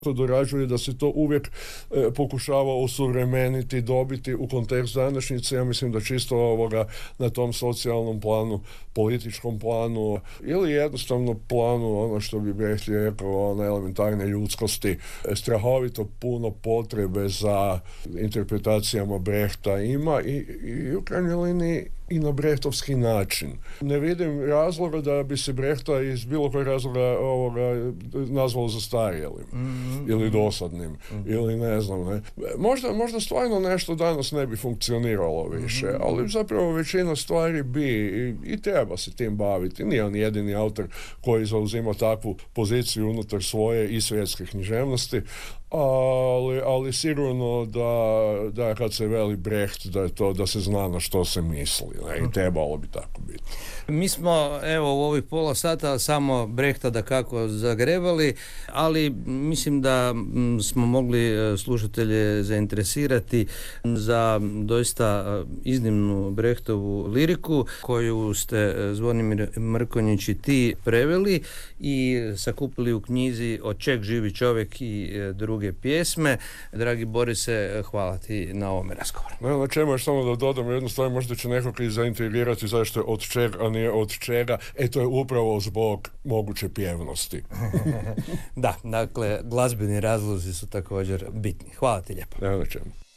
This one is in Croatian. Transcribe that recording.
to dorađuje, da se to uvijek pokušava osuvremeniti, dobiti u kontekst današnjice. Ja mislim da čisto na tom socijalnom planu, političkom planu ili jednostavno planu, ono što bi Brecht rekao, na elementarne ljudskosti, strahovito puno potrebe za interpretacijama Brechta ima i u krajnjoj liniji i na brehtovski način. Ne vidim razloga da bi se Brechta iz bilo kojeg razloga nazvalo zastarjelim ili dosadnim ili ne znam. Ne. Možda stvarno nešto danas ne bi funkcioniralo više, ali zapravo većina stvari bi i treba se tim baviti. Nije on jedini autor koji zauzima takvu poziciju unutar svoje i svjetske književnosti, ali sigurno da kad se veli Brecht, da je to, da se zna na što se misli, ne? I trebalo bi tako biti. Mi smo evo u ovih pola sata samo Brechta da kako zagrebali, ali mislim da smo mogli slušatelje zainteresirati za doista iznimnu Brechtovu liriku koju ste Zvonimir Mrkonjić i ti preveli i sakupili u knjizi Od čeg živi čovjek i druge pjesme. Dragi Borise, hvala ti na ovome razgovoru. Na čemu još samo da dodam jednu stvar, možda će nekog i zaintrigirati zašto je od čega, a nije od čega. To je upravo zbog moguće pjevnosti. Da, dakle, glazbeni razlozi su također bitni. Hvala ti lijepo. Na čemu.